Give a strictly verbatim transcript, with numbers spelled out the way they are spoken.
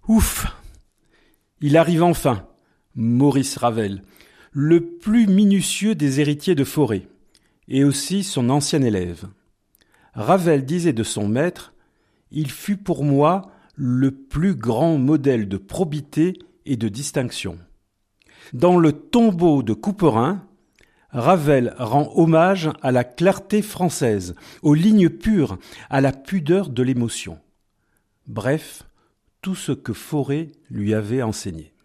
Ouf! Il arrive enfin, Maurice Ravel, le plus minutieux des héritiers de Fauré, et aussi son ancien élève. Ravel disait de son maître « Il fut pour moi le plus grand modèle de probité et de distinction ». Dans le tombeau de Couperin, Ravel rend hommage à la clarté française, aux lignes pures, à la pudeur de l'émotion. Bref, tout ce que Fauré lui avait enseigné.